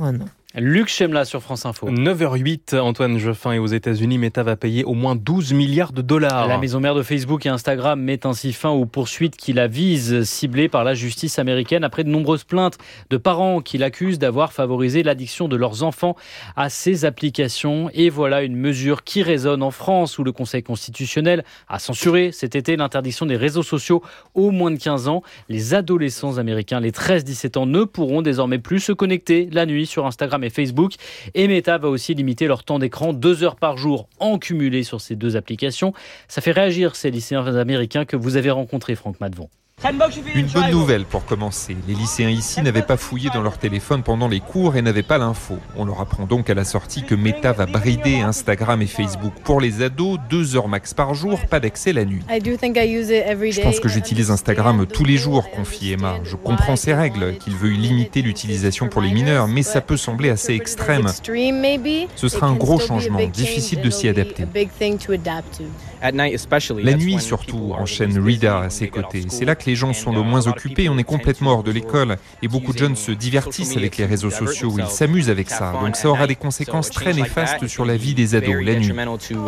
Luc Chemla sur France Info. 9h08, Antoine Jeffin, et aux États-Unis, Meta va payer au moins 12 milliards de dollars. La maison mère de Facebook et Instagram met ainsi fin aux poursuites qui la visent, ciblées par la justice américaine après de nombreuses plaintes de parents qui l'accusent d'avoir favorisé l'addiction de leurs enfants à ces applications. Et voilà une mesure qui résonne en France, où le Conseil constitutionnel a censuré cet été l'interdiction des réseaux sociaux aux moins de 15 ans. Les adolescents américains, les 13-17 ans, ne pourront désormais plus se connecter la nuit sur Instagram et Facebook. Et Meta va aussi limiter leur temps d'écran, 2 heures par jour en cumulé sur ces deux applications. Ça fait réagir ces lycéens américains que vous avez rencontrés, Franck Madvon. Une bonne nouvelle pour commencer. Les lycéens ici n'avaient pas fouillé dans leur téléphone pendant les cours et n'avaient pas l'info. On leur apprend donc à la sortie que Meta va brider Instagram et Facebook. Pour les ados, 2 heures max par jour, pas d'accès la nuit. Je pense que j'utilise Instagram tous les jours, confie Emma. Je comprends ces règles, qu'il veuille limiter l'utilisation pour les mineurs, mais ça peut sembler assez extrême. Ce sera un gros changement, difficile de s'y adapter. La nuit surtout, enchaîne Rida à ses côtés. C'est là que les gens sont le moins occupés, on est complètement hors de l'école et beaucoup de jeunes se divertissent avec les réseaux sociaux, ils s'amusent avec ça. Donc ça aura des conséquences très néfastes sur la vie des ados la nuit.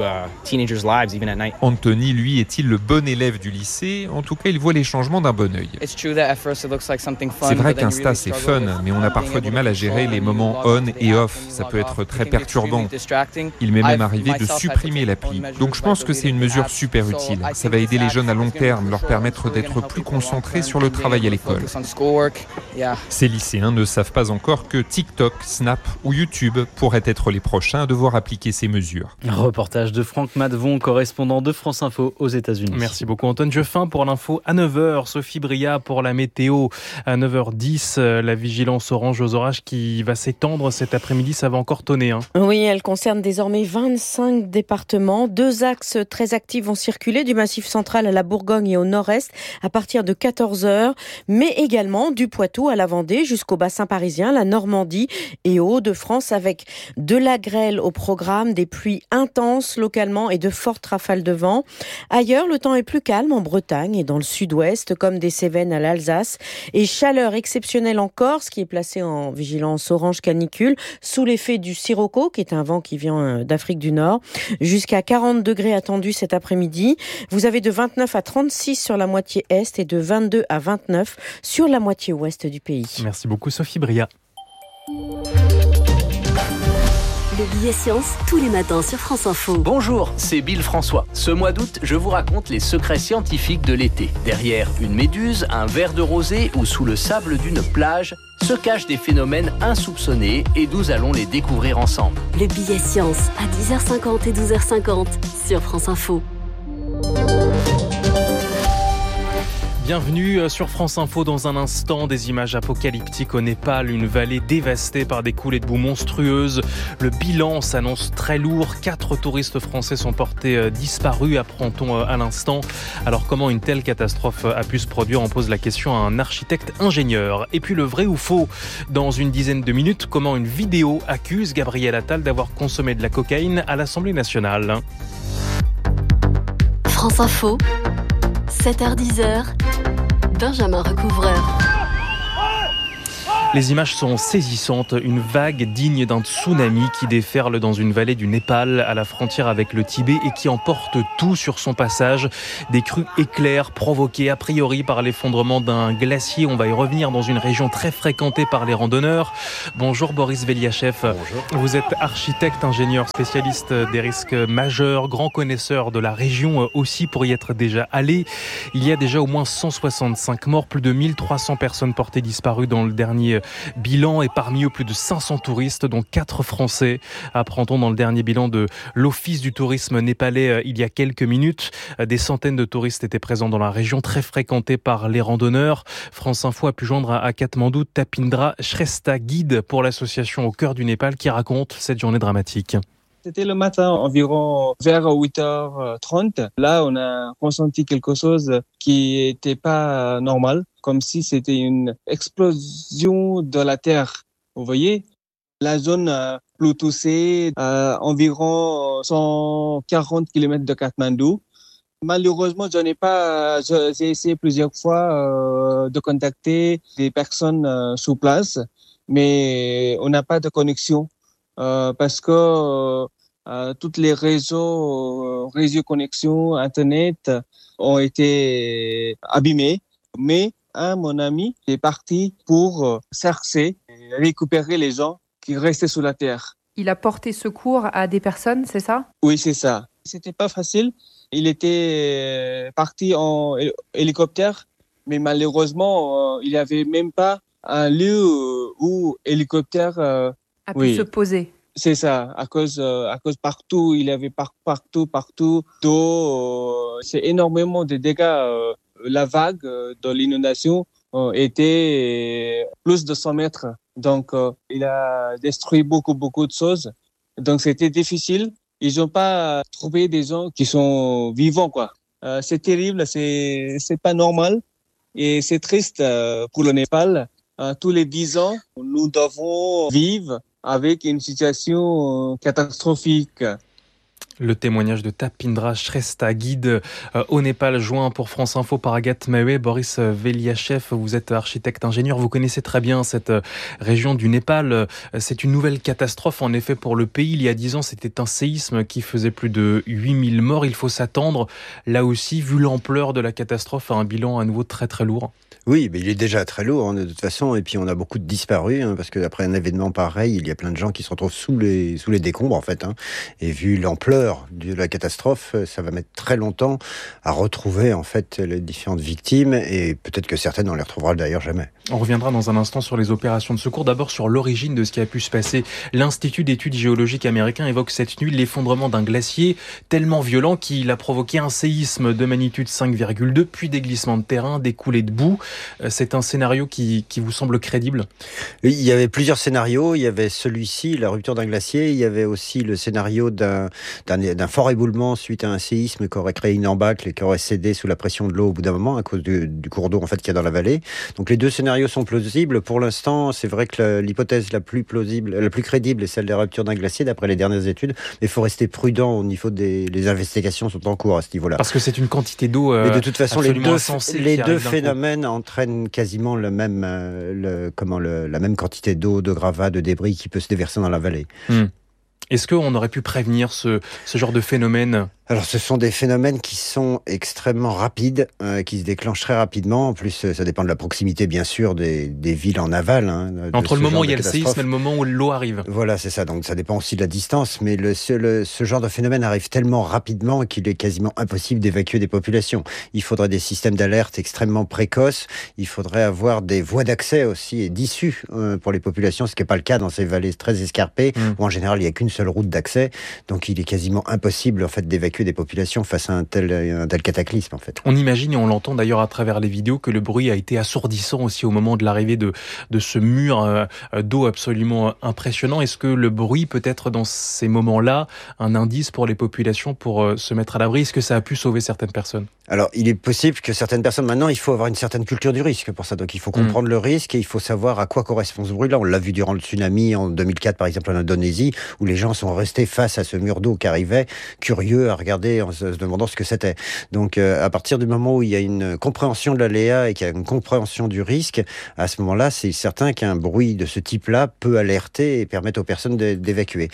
Anthony, lui, est-il le bon élève du lycée? En tout cas, il voit les changements d'un bon œil. C'est vrai qu'Insta c'est fun, mais on a parfois du mal à gérer les moments on et off. Ça peut être très perturbant. Il m'est même arrivé de supprimer l'appli. Donc je pense que c'est une mesure super utile. Ça va aider les jeunes à long terme, leur permettre d'être plus concentrés sur le travail à l'école. Ces lycéens ne savent pas encore que TikTok, Snap ou YouTube pourraient être les prochains à devoir appliquer ces mesures. Reportage de Franck Madvon, correspondant de France Info aux États-Unis. Merci beaucoup Antoine Jeffin pour l'info à 9h. Sophie Bria pour la météo à 9h10. La vigilance orange aux orages qui va s'étendre cet après-midi, ça va encore tonner. Oui, elle concerne désormais 25 départements. 2 axes très actifs vont circuler du Massif central à la Bourgogne et au nord-est à partir de 14h, mais également du Poitou à la Vendée jusqu'au bassin parisien, la Normandie et Hauts-de-France, avec de la grêle au programme, des pluies intenses localement et de fortes rafales de vent. Ailleurs, le temps est plus calme en Bretagne et dans le sud-ouest, comme des Cévennes à l'Alsace, et chaleur exceptionnelle en Corse, qui est placée en vigilance orange canicule, sous l'effet du sirocco, qui est un vent qui vient d'Afrique du Nord. Jusqu'à 40 degrés attendus cet après-midi. Vous avez de 29 à 36 sur la moitié est et de 22 à 29 sur la moitié ouest du pays. Merci beaucoup Sophie Bria. Le billet science, tous les matins sur France Info. Bonjour, c'est Bill François. Ce mois d'août, je vous raconte les secrets scientifiques de l'été. Derrière une méduse, un verre de rosée ou sous le sable d'une plage, se cachent des phénomènes insoupçonnés et nous allons les découvrir ensemble. Le billet science à 10h50 et 12h50 sur France Info. Bienvenue sur France Info. Dans un instant, des images apocalyptiques au Népal, une vallée dévastée par des coulées de boue monstrueuses. Le bilan s'annonce très lourd. 4 touristes français sont portés disparus, apprend-on à l'instant. Alors comment une telle catastrophe a pu se produire? On pose la question à un architecte ingénieur. Et puis le vrai ou faux? Dans une dizaine de minutes, comment une vidéo accuse Gabriel Attal d'avoir consommé de la cocaïne à l'Assemblée nationale. France Info, 7h-10h, Benjamin Recouvreur. Les images sont saisissantes. Une vague digne d'un tsunami qui déferle dans une vallée du Népal à la frontière avec le Tibet et qui emporte tout sur son passage. Des crues éclairs provoquées a priori par l'effondrement d'un glacier. On va y revenir, dans une région très fréquentée par les randonneurs. Bonjour Boris Veliachev. Bonjour. Vous êtes architecte, ingénieur, spécialiste des risques majeurs, grand connaisseur de la région aussi pour y être déjà allé. Il y a déjà au moins 165 morts, plus de 1300 personnes portées disparues dans le dernier bilan et parmi eux plus de 500 touristes dont 4 Français, apprend-on dans le dernier bilan de l'Office du tourisme népalais il y a quelques minutes. Des centaines de touristes étaient présents dans la région, très fréquentée par les randonneurs. France Info a pu joindre à Katmandou Tapindra Shrestha, guide pour l'association Au cœur du Népal, qui raconte cette journée dramatique. C'était le matin, environ vers 8h30. Là, on a ressenti quelque chose qui était pas normal, comme si c'était une explosion de la Terre. Vous voyez, la zone plus touchée, environ 140 km de Katmandou. Malheureusement, j'ai essayé plusieurs fois de contacter des personnes sur place. mais on n'a pas de connexion parce que toutes les réseaux connexions, Internet ont été abîmés. Mais mon ami est parti pour chercher et récupérer les gens qui restaient sous la terre. Il a porté secours à des personnes, c'est ça ? Oui, c'est ça. C'était pas facile. Il était parti en hélicoptère, mais malheureusement, il n'y avait même pas un lieu où hélicoptère a pu se poser. C'est ça, à cause partout, il y avait partout d'eau. C'est énormément de dégâts. La vague de l'inondation était plus de 100 mètres. Donc, il a détruit beaucoup de choses. Donc, c'était difficile. Ils n'ont pas trouvé des gens qui sont vivants, quoi. C'est terrible, c'est pas normal. Et c'est triste pour le Népal. Tous les 10 ans, nous devons vivre avec une situation catastrophique. Le témoignage de Tapindra Shrestha, guide au Népal, joint pour France Info par Agathe Mahé. Boris Veliachev, vous êtes architecte ingénieur, vous connaissez très bien cette région du Népal. C'est une nouvelle catastrophe en effet pour le pays. Il y a 10 ans, c'était un séisme qui faisait plus de 8000 morts. Il faut s'attendre, là aussi, vu l'ampleur de la catastrophe, à un bilan à nouveau très très lourd. Oui, mais il est déjà très lourd de toute façon, et puis on a beaucoup de disparus, parce qu'après un événement pareil, il y a plein de gens qui se retrouvent sous les décombres en fait. Et vu l'ampleur de la catastrophe, ça va mettre très longtemps à retrouver en fait les différentes victimes, et peut-être que certaines on les retrouvera d'ailleurs jamais. On reviendra dans un instant sur les opérations de secours. D'abord sur l'origine de ce qui a pu se passer. L'Institut d'études géologiques américain évoque cette nuit l'effondrement d'un glacier tellement violent qu'il a provoqué un séisme de magnitude 5,2, puis des glissements de terrain, des coulées de boue. C'est un scénario qui vous semble crédible ? Il y avait plusieurs scénarios. Il y avait celui-ci, la rupture d'un glacier. Il y avait aussi le scénario d'un fort éboulement suite à un séisme qui aurait créé une embâcle et qui aurait cédé sous la pression de l'eau au bout d'un moment à cause du cours d'eau en fait qu'il y a dans la vallée. Donc les deux scénarios sont plausibles. Pour l'instant, c'est vrai que l'hypothèse la plus plausible, la plus crédible est celle des ruptures d'un glacier d'après les dernières études. Mais il faut rester prudent au niveau les investigations sont en cours à ce niveau-là. Parce que c'est une quantité d'eau mais de toute façon, les deux phénomènes entraînent quasiment la même quantité d'eau, de gravats, de débris qui peut se déverser dans la vallée. Est-ce qu'on aurait pu prévenir ce genre de phénomène ? Alors, ce sont des phénomènes qui sont extrêmement rapides, qui se déclenchent très rapidement. En plus, ça dépend de la proximité, bien sûr, des villes en aval. Entre le moment où il y a le séisme et le moment où l'eau arrive. Voilà, c'est ça. Donc, ça dépend aussi de la distance. Mais ce genre de phénomène arrive tellement rapidement qu'il est quasiment impossible d'évacuer des populations. Il faudrait des systèmes d'alerte extrêmement précoces. Il faudrait avoir des voies d'accès aussi et d'issue pour les populations, ce qui n'est pas le cas dans ces vallées très escarpées, où en général, il n'y a qu'une seule route d'accès. Donc, il est quasiment impossible, en fait, d'évacuer des populations face à un tel cataclysme en fait. On imagine et on l'entend d'ailleurs à travers les vidéos que le bruit a été assourdissant aussi au moment de l'arrivée de ce mur d'eau absolument impressionnant. Est-ce que le bruit peut être dans ces moments-là un indice pour les populations pour se mettre à l'abri ? Est-ce que ça a pu sauver certaines personnes ? Alors, il est possible que certaines personnes, maintenant, il faut avoir une certaine culture du risque pour ça. Donc, il faut comprendre le risque et il faut savoir à quoi correspond ce bruit-là. On l'a vu durant le tsunami en 2004, par exemple, en Indonésie, où les gens sont restés face à ce mur d'eau qui arrivait, curieux à regarder en se demandant ce que c'était. Donc, à partir du moment où il y a une compréhension de l'aléa et qu'il y a une compréhension du risque, à ce moment-là, c'est certain qu'un bruit de ce type-là peut alerter et permettre aux personnes d'évacuer.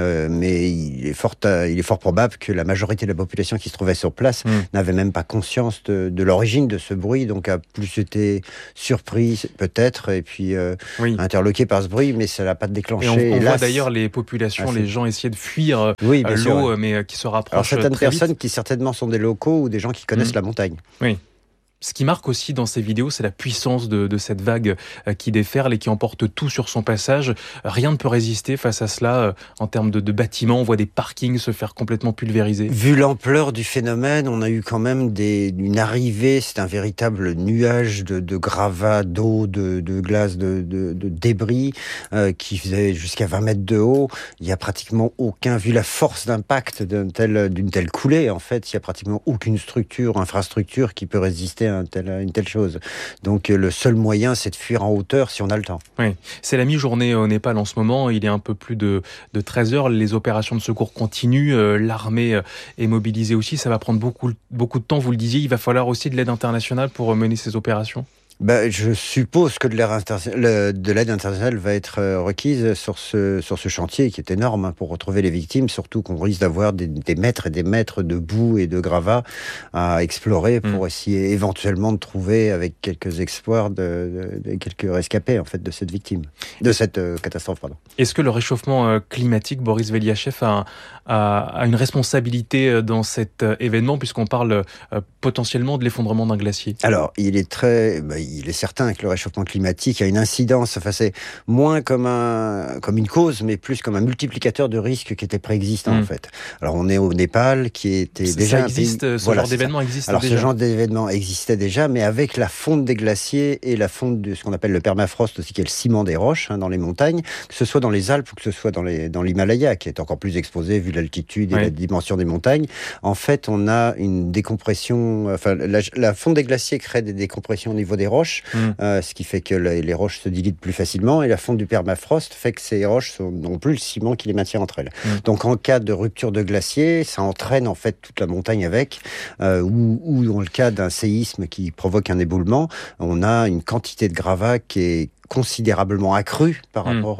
Mais il est fort probable que la majorité de la population qui se trouvait sur place n'avait même pas conscience de l'origine de ce bruit, donc a plus été surpris peut-être et puis interloqué par ce bruit, mais ça l'a pas déclenché. Et on voit d'ailleurs les populations, les gens essayer de fuir l'eau, mais qui se rapprochent. Alors certaines très personnes vite. Qui certainement sont des locaux ou des gens qui connaissent la montagne. Oui. Ce qui marque aussi dans ces vidéos, c'est la puissance de cette vague qui déferle et qui emporte tout sur son passage. Rien ne peut résister face à cela en termes de bâtiments. On voit des parkings se faire complètement pulvériser. Vu l'ampleur du phénomène, on a eu quand même une arrivée. C'est un véritable nuage de gravats, d'eau, de glace, de débris qui faisait jusqu'à 20 mètres de haut. Il y a pratiquement vu la force d'impact d'une telle coulée, en fait, il y a pratiquement aucune infrastructure qui peut résister à une telle chose. Donc le seul moyen, c'est de fuir en hauteur si on a le temps. Oui, c'est la mi-journée au Népal en ce moment. Il est un peu plus de 13 heures. Les opérations de secours continuent. L'armée est mobilisée aussi. Ça va prendre beaucoup de temps, vous le disiez. Il va falloir aussi de l'aide internationale pour mener ces opérations. Je suppose que de l'aide internationale va être requise sur ce chantier qui est énorme pour retrouver les victimes, surtout qu'on risque d'avoir des mètres et des mètres de boue et de gravats à explorer pour essayer éventuellement de trouver avec quelques espoirs quelques rescapés en fait de cette victime, de cette catastrophe. Est-ce que le réchauffement climatique, Boris Veliachev, a une responsabilité dans cet événement, puisqu'on parle potentiellement de l'effondrement d'un glacier? Alors, il est certain que le réchauffement climatique a une incidence, c'est moins comme une cause, mais plus comme un multiplicateur de risques qui était préexistant en fait. Alors, on est au Népal, qui était déjà... Ça existe, ce genre d'événement existe déjà. Alors, ce genre d'événement existait déjà, mais avec la fonte des glaciers et la fonte de ce qu'on appelle le permafrost aussi, qui est le ciment des roches dans les montagnes, que ce soit dans les Alpes ou que ce soit dans l'Himalaya, qui est encore plus exposé vu l'altitude et la dimension des montagnes. En fait, on a une décompression... la fonte des glaciers crée des décompressions au niveau des roches, ce qui fait que les roches se diluent plus facilement, et la fonte du permafrost fait que ces roches n'ont plus le ciment qui les maintient entre elles. Donc, en cas de rupture de glacier, ça entraîne en fait toute la montagne avec, ou dans le cas d'un séisme qui provoque un éboulement, on a une quantité de gravats qui est considérablement accru par rapport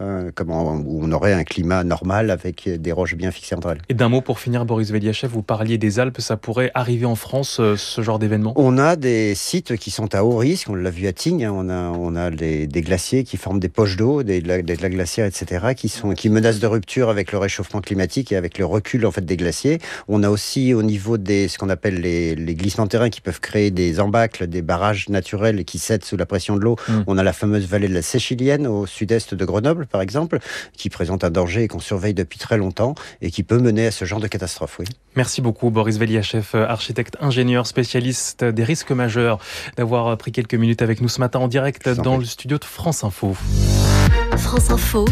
où on aurait un climat normal avec des roches bien fixées entre elles. Et d'un mot pour finir, Boris Veliachev, vous parliez des Alpes, ça pourrait arriver en France, ce genre d'événement? On a des sites qui sont à haut risque, on l'a vu à Tignes, on a des glaciers qui forment des poches d'eau, des lacs glaciaires, etc., qui menacent de rupture avec le réchauffement climatique et avec le recul en fait des glaciers. On a aussi au niveau ce qu'on appelle les glissements de terrain qui peuvent créer des embâcles, des barrages naturels qui cèdent sous la pression de l'eau. On a la fameuse vallée de la Séchilienne au sud-est de Grenoble, par exemple, qui présente un danger et qu'on surveille depuis très longtemps et qui peut mener à ce genre de catastrophe. Oui. Merci beaucoup, Boris Veliachev, architecte, ingénieur, spécialiste des risques majeurs, d'avoir pris quelques minutes avec nous ce matin en direct dans le studio de France Info. France Info,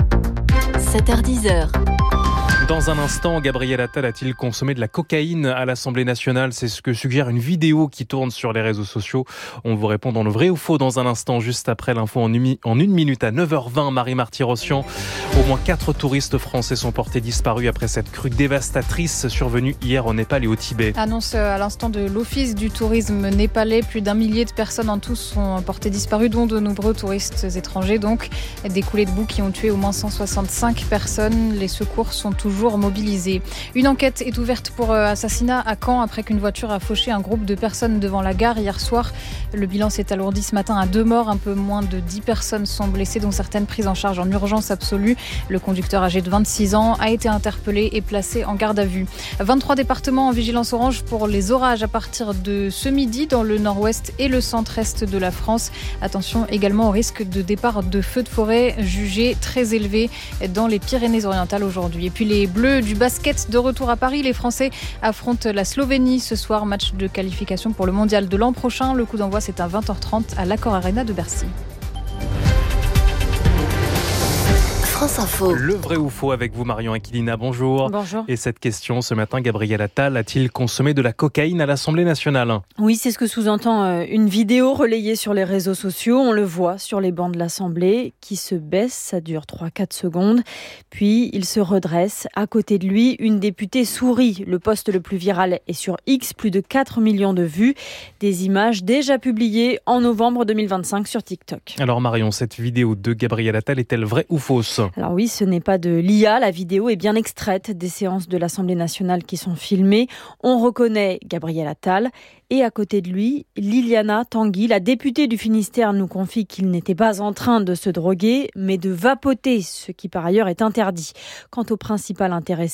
7h10. Dans un instant, Gabriel Attal a-t-il consommé de la cocaïne à l'Assemblée nationale? C'est ce que suggère une vidéo qui tourne sur les réseaux sociaux. On vous répond dans le vrai ou faux dans un instant, juste après l'info en une minute à 9h20. Marie-Marty Rossian. Au moins 4 touristes français sont portés disparus après cette crue dévastatrice survenue hier au Népal et au Tibet. Annonce à l'instant de l'Office du tourisme népalais. Plus d'1 millier de personnes en tout sont portées disparues, dont de nombreux touristes étrangers. Donc, des coulées de boue qui ont tué au moins 165 personnes. Les secours sont toujours mobilisés. Une enquête est ouverte pour assassinat à Caen après qu'une voiture a fauché un groupe de personnes devant la gare hier soir. Le bilan s'est alourdi ce matin à 2 morts. Un peu moins de 10 personnes sont blessées, dont certaines prises en charge en urgence absolue. Le conducteur âgé de 26 ans a été interpellé et placé en garde à vue. 23 départements en vigilance orange pour les orages à partir de ce midi dans le nord-ouest et le centre-est de la France. Attention également au risque de départ de feux de forêt jugé très élevé dans les Pyrénées-Orientales aujourd'hui. Et puis les Bleus du basket de retour à Paris. Les Français affrontent la Slovénie ce soir. Match de qualification pour le mondial de l'an prochain. Le coup d'envoi, c'est à 20h30 à l'Accor Arena de Bercy. France Info. Le vrai ou faux avec vous, Marion Aquilina. Bonjour. Bonjour. Et cette question ce matin, Gabriel Attal a-t-il consommé de la cocaïne à l'Assemblée nationale? Oui, c'est ce que sous-entend une vidéo relayée sur les réseaux sociaux. On le voit sur les bancs de l'Assemblée qui se baisse, ça dure 3-4 secondes. Puis il se redresse. À côté de lui, une députée sourit. Le post le plus viral est sur X, plus de 4 millions de vues. Des images déjà publiées en novembre 2025 sur TikTok. Alors Marion, cette vidéo de Gabriel Attal est-elle vraie ou fausse? Alors oui, ce n'est pas de l'IA, la vidéo est bien extraite des séances de l'Assemblée nationale qui sont filmées. On reconnaît Gabriel Attal et à côté de lui, Liliana Tanguy, la députée du Finistère, nous confie qu'il n'était pas en train de se droguer, mais de vapoter, ce qui par ailleurs est interdit. Quant au principal intéressé,